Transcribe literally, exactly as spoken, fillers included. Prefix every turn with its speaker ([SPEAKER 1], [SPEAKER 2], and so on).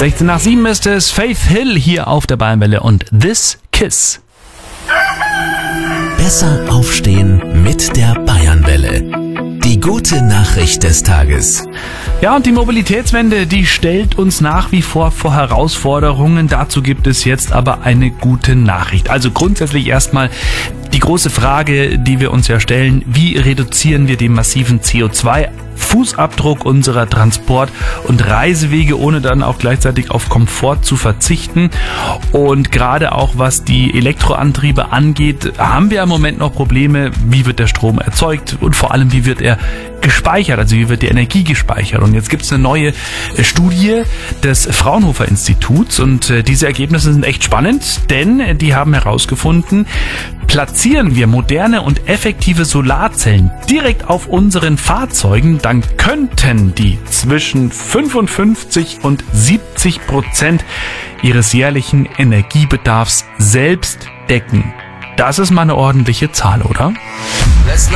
[SPEAKER 1] sechzehn nach sieben ist es, Faith Hill hier auf der Bayernwelle und This Kiss.
[SPEAKER 2] Besser aufstehen mit der Bayernwelle. Die gute Nachricht des Tages.
[SPEAKER 1] Ja, und die Mobilitätswende, die stellt uns nach wie vor vor Herausforderungen. Dazu gibt es jetzt aber eine gute Nachricht. Also grundsätzlich erstmal die große Frage, die wir uns ja stellen: Wie reduzieren wir den massiven C O zwei Fußabdruck unserer Transport- und Reisewege, ohne dann auch gleichzeitig auf Komfort zu verzichten? Und gerade auch was die Elektroantriebe angeht, haben wir im Moment noch Probleme. Wie wird der Strom erzeugt und vor allem, wie wird er gespeichert, also wie wird die Energie gespeichert? Und jetzt gibt es eine neue Studie des Fraunhofer Instituts und diese Ergebnisse sind echt spannend, denn die haben herausgefunden, platzieren wir moderne und effektive Solarzellen direkt auf unseren Fahrzeugen, dann könnten die zwischen fünfundfünfzig und siebzig Prozent ihres jährlichen Energiebedarfs selbst decken. Das ist mal eine ordentliche Zahl, oder?